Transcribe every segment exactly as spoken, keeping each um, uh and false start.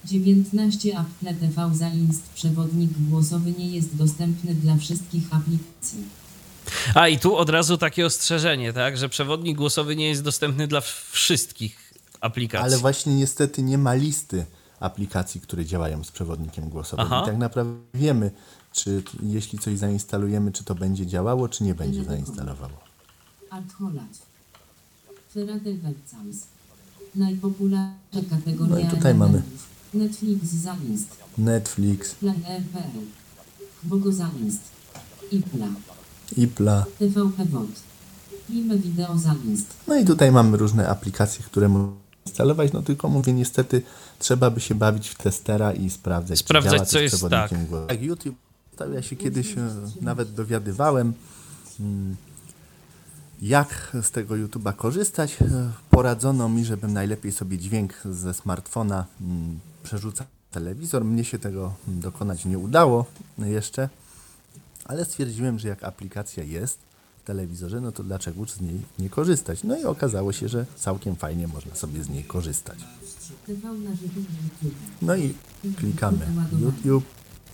dziewiętnaście Apple T V zainst przewodnik głosowy nie jest dostępny dla wszystkich aplikacji. A i tu od razu takie ostrzeżenie, tak, że przewodnik głosowy nie jest dostępny dla wszystkich aplikacji. Ale właśnie niestety nie ma listy aplikacji, które działają z przewodnikiem głosowym. Aha. I tak naprawdę wiemy, czy jeśli coś zainstalujemy, czy to będzie działało, czy nie będzie zainstalowało. Artholać. Ferrate Webcams. Najpopularniejsza kategoria No i tutaj mamy elementów. Netflix zainst. Netflix, Plan R P L. Bogo zainst. Ipla. Ipla. T V P Wod. Prime Video zainst. No i tutaj mamy różne aplikacje, które można instalować, no tylko mówię, niestety trzeba by się bawić w testera i sprawdzać, Sprawdzać, czy działa co to z jest, przewodnikiem tak. głosowym. Tak, YouTube, ja się kiedyś e, nawet dowiadywałem, mm, jak z tego YouTube'a korzystać. E, Poradzono mi, żebym najlepiej sobie dźwięk ze smartfona mm, przerzucał na telewizor. Mnie się tego mm, dokonać nie udało jeszcze, ale stwierdziłem, że jak aplikacja jest w telewizorze, no to dlaczego z niej nie korzystać? No i okazało się, że całkiem fajnie można sobie z niej korzystać. T V na żywo YouTube. No i klikamy YouTube.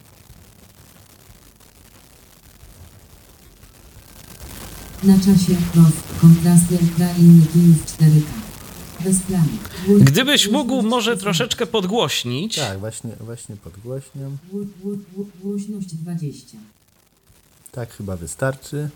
Na czasie prof. Kontrast Ultra inny kijów cztery K. Bez planu. Gło- Gdybyś mógł może troszeczkę podgłośnić. Tak, właśnie, właśnie podgłośniam. Gło- gło- gło- Głośność dwadzieścia. Tak chyba wystarczy.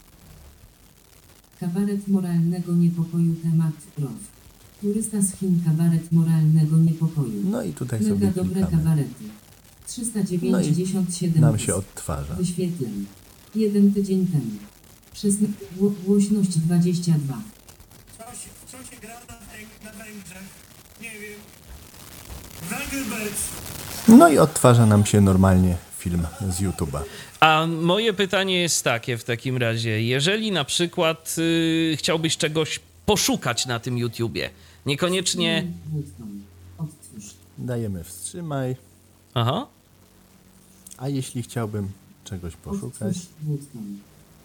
Kabaret moralnego niepokoju temat prof. Turysta z Chin kabaret moralnego niepokoju. No i tutaj Mega sobie dobre klikamy. kabarety. trzysta dziewięćdziesiąt siedem Nam się odtwarza. wyświetleń. Jeden tydzień temu. Przez gło- głośność dwadzieścia dwa. Coś, co się gra na, Węg- na Węgrzech? Nie wiem. Węgelbert. No i odtwarza nam się normalnie film z YouTube'a. A moje pytanie jest takie w takim razie, jeżeli na przykład y, chciałbyś czegoś poszukać na tym YouTubie, niekoniecznie... Woodton. Odtwórz. Dajemy wstrzymaj. Aha. A jeśli chciałbym czegoś poszukać, Odtwórz Woodton.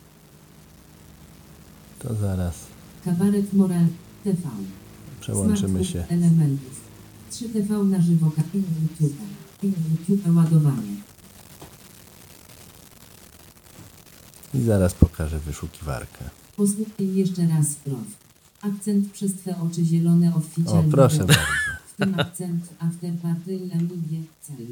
to zaraz Kabaret moral T V. przełączymy Smartfon się. elementów. trzy T V na żywo. Kapil YouTube. YouTube ładowanie. I zaraz pokażę wyszukiwarkę. Posłuchaj jeszcze raz prof. Akcent przez twe oczy zielone O, oficjalnie. proszę było. bardzo. W tym akcent afterparty i Amigie cel.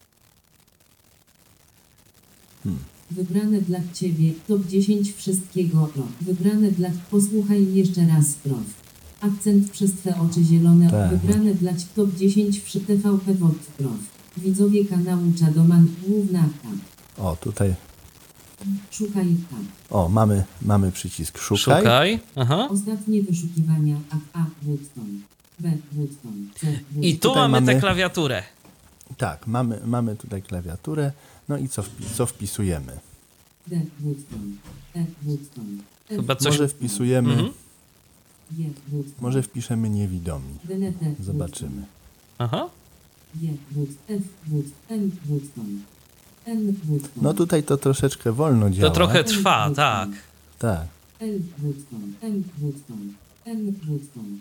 Hmm. Wybrane dla ciebie top dziesięć wszystkiego prof. Wybrane dla... Posłuchaj jeszcze raz prof. Akcent przez twe oczy zielone. Tak. Wybrane dla ci top dziesięć przy T V P Wod prof. Widzowie kanału Czadoman główna tab. O, tutaj. Szukaj tab. O, mamy, mamy przycisk szukaj. Szukaj. Aha. Ostatnie wyszukiwania A. A. Woodton. B. Woodton. C. Woodton. I tu Tutaj mamy, mamy- tę klawiaturę. Tak, mamy, mamy tutaj klawiaturę. No i co, wpi- co wpisujemy? D. Woodton. E. Woodton. F. Chyba coś... Może wpisujemy, Mhm. G. Woodton. może wpiszemy niewidomi. Delete. Zobaczymy. Aha. G. Wood. F. Wood. N. Woodton. N. Woodton. No tutaj to troszeczkę wolno To działa. trochę trwa, tak. Tak. L. Woodton. M. Woodton. N. Woodton.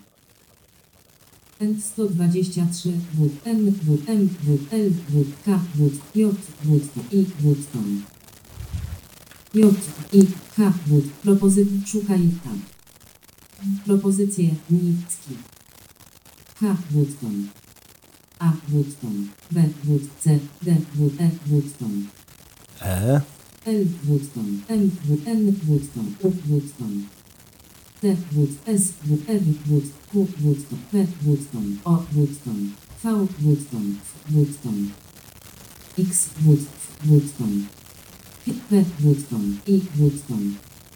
N sto dwadzieścia trzy Wood. N. Wood. M. Wood. L. Wood. K. Wood. J. Woodton. I. Woodton. J. I. K. Wood. Propozycja. Szukaj tab. Propozycje. Nicki. H. Woodton. A. Woodton. B. Wood. C. D. Wood. E. Woodton. E. L. Woodton. M. Wood. N. Woodton. U. Woodton. T. Wood. S. Wood. F. Wood. Q. Woodton. P. Woodton. O. Woodton. V. Woodton. F. Woodton. X. Wood. F. Woodton. P. P. Woodton. I. Woodton.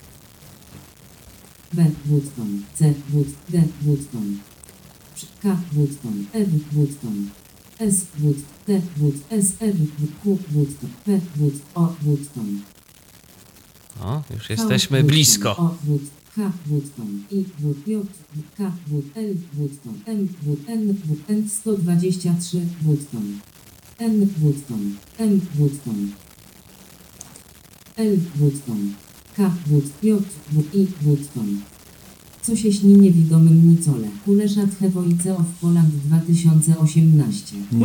B. Woodton. C. Wood. D. Woodton. K. Woodton. F. Woodton. S. Wood. T. Wood. S. F. Q. Woodton. P. Wood. O. Woodton. O, już V. jesteśmy Woodton. blisko. O. Wood. K. Woodton. I. Wood. J. K. Wood. L. Woodton. M. Wood. N. Wood. N. sto dwadzieścia trzy Woodton. N. Woodton. M. Woodton. L. Woodton. K. Wood. J. Wood. I. Woodton. Co się śni niewidomym Nicole. Kulesza Tchewoice of Poland dwa tysiące osiemnaście.